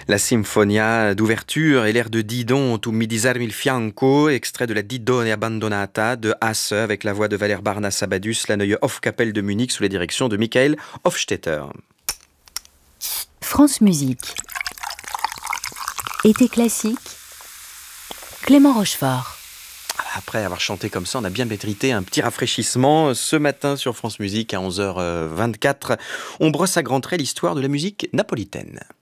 La Sinfonia d'ouverture et l'air de Didon Tu mi disarmi il fianco, extrait de la Didone abbandonata de Hasse avec la voix de Valère Barnas-Abadus, la Neue Hofkapelle de Munich sous la direction de Michael Hofstetter. France Musique. Été classique. Clément Rochefort. Après avoir chanté comme ça, on a bien mérité un petit rafraîchissement. Ce matin sur France Musique à 11h24, on brosse à grands traits l'histoire de la musique napolitaine.